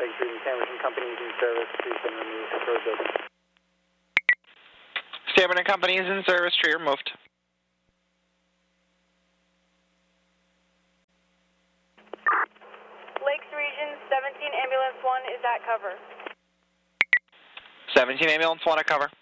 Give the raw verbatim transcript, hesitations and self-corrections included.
Lakes Region Sandwich and Company is in service. Please send removed for building. Sandwich and Company is in service. Tree removed. Lakes Region seventeen Ambulance one is at cover. seventeen Ambulance one at cover.